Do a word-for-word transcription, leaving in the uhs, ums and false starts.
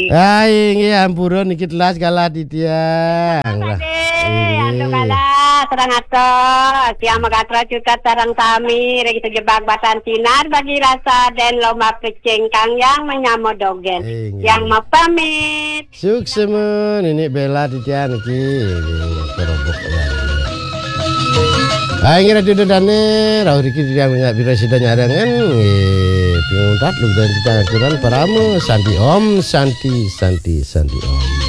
Ay, nggih ampura niki telas kala titiang. Ando kala sareng ato, siang magatra cutat sareng sami regi sejebak batan sinar bagi rasa dan lomba pecengkang yang menyamodogen. Yang mau pamit. Suksemen ini Bella titiang niki kerobok ya. Ay ngira dudane raw riki titiang nya bira sida nyarangan nggih pinguntat lu dan titiang aturan paramu santi om santi santi santi om.